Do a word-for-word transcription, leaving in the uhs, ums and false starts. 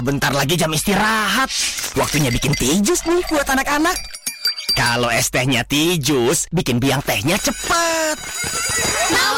bentar lagi jam istirahat. Waktunya bikin tijus nih buat anak-anak. Kalau es tehnya tijus, bikin biang tehnya cepat. Mau